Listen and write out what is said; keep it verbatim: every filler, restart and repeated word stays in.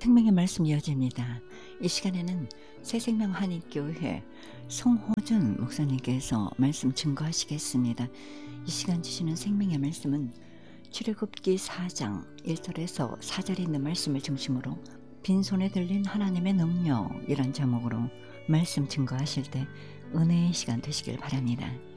생명의 말씀 이어집니다. 이 시간에는 새생명 한인교회 송호준 목사님께서 말씀 증거하시겠습니다. 이 시간 주시는 생명의 말씀은 출애굽기 사 장 일 절에서 사 절에 있는 말씀을 중심으로 빈손에 들린 하나님의 능력 이란 제목으로 말씀 증거하실 때 은혜의 시간 되시길 바랍니다.